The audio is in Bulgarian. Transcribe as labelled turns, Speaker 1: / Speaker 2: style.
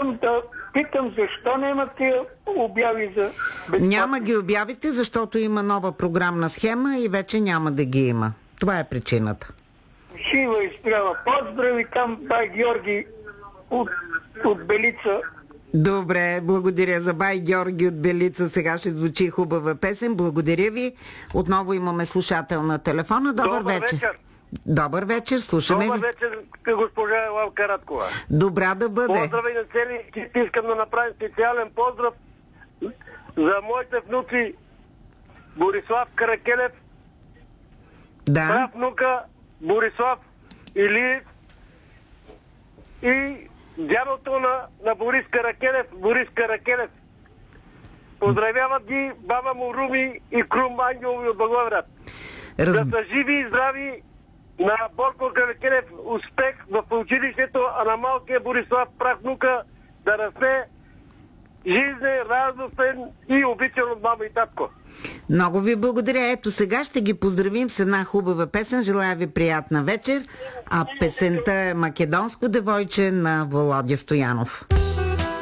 Speaker 1: питам защо нямате обяви за безплатни?
Speaker 2: Няма ги обявите, защото има нова програмна схема и вече няма да ги има. Това е причината.
Speaker 1: Шива изпрява. Поздрави там, бай Георги от Белица.
Speaker 2: Добре, благодаря за бай Георги от Белица. Сега ще звучи хубава песен. Благодаря ви. Отново имаме слушател на телефона. Добър вечер. Добър вечер, слушаме
Speaker 3: Добър
Speaker 2: ви.
Speaker 3: вечер, госпожа Лавка Радкова.
Speaker 2: Добра да бъде.
Speaker 3: Поздрави на цели екип. Искам да направим специален поздрав за моите внуци Борислав Каракелев,
Speaker 2: Да.
Speaker 3: внука Борислав Илиев и дядото на Борис Каракелев. Поздравяват ги баба му Руми и Крум Ангелови от Благоевград. Да са живи и здрави на Борко Каракелев, успех в училището, а на малкия Борислав правнука да расте жизнен, радостен и обичан от мама и татко.
Speaker 2: Много ви благодаря. Ето сега ще ги поздравим с една хубава песен. Желая ви приятна вечер. А песента е Македонско девойче на Володя Стоянов.